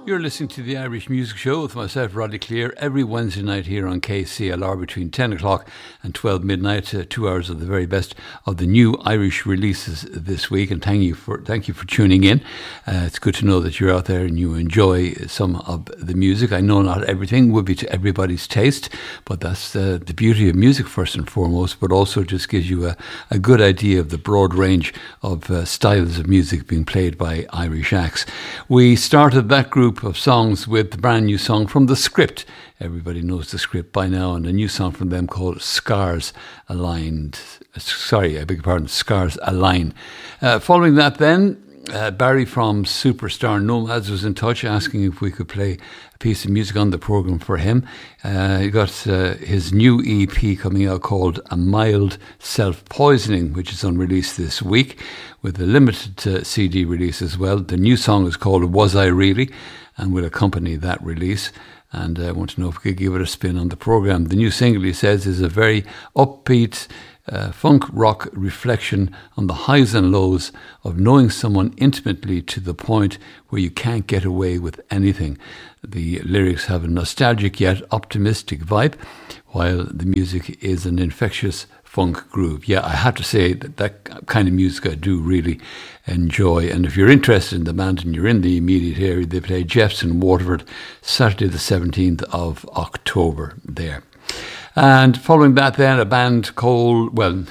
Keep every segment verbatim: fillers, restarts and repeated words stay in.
You're listening to the Irish Music Show with myself, Roddy Clear, every Wednesday night here on K C L R between ten o'clock and twelve midnight. Uh, two hours of the very best of the new Irish releases this week. And thank you for thank you for tuning in. Uh, it's good to know that you're out there and you enjoy some of the music. I know not everything will be to everybody's taste, but that's uh, the beauty of music first and foremost. But also just gives you a, a good idea of the broad range of uh, styles of music being played by Irish acts. We started that group of songs with the brand new song from The Script. Everybody knows The Script by now, and a new song from them called Scars Aligned. Sorry, I beg your pardon, Scars Align. Uh, following that then, uh, Barry from Superstar Nomads was in touch asking if we could play a piece of music on the programme for him. Uh, he got uh, his new E P coming out called A Mild Self-Poisoning, which is on release this week, with a limited uh, C D release as well. The new song is called Was I Really? And will accompany that release. And I want to know if we could give it a spin on the programme. The new single, he says, is a very upbeat uh, funk rock reflection on the highs and lows of knowing someone intimately to the point where you can't get away with anything. The lyrics have a nostalgic yet optimistic vibe, while the music is an infectious funk groove. Yeah, I have to say that that kind of music I do really enjoy. And if you're interested in the band and you're in the immediate area, they play Jeff's in Waterford Saturday the seventeenth of October there. And following that then, a band called, well,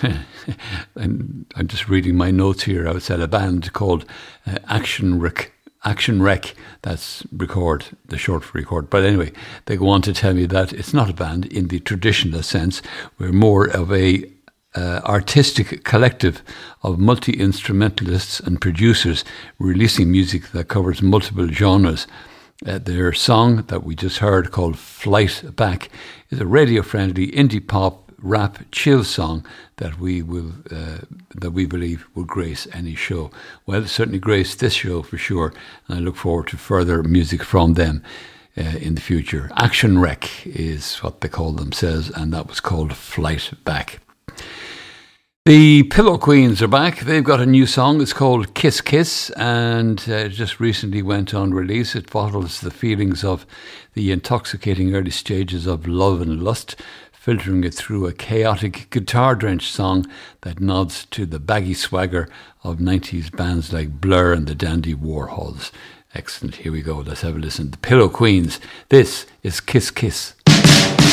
I'm just reading my notes here outside, a band called uh, Action Wreck. Action Wreck, that's record, the short for record. But anyway, they go on to tell me that it's not a band in the traditional sense. We're more of a uh, artistic collective of multi-instrumentalists and producers releasing music that covers multiple genres. Uh, their song that we just heard, called Flight Back, is a radio-friendly indie pop rap chill song that we will uh, that we believe will grace any show. Well, certainly grace this show for sure, and I look forward to further music from them uh, in the future. Action Wreck is what they call themselves, and that was called Flight Back. The Pillow Queens are back. They've got a new song. It's called Kiss Kiss, and uh, it just recently went on release. It bottles the feelings of the intoxicating early stages of love and lust, filtering it through a chaotic guitar-drenched song that nods to the baggy swagger of nineties bands like Blur and the Dandy Warhols. Excellent. Here we go. Let's have a listen. The Pillow Queens. This is Kiss Kiss.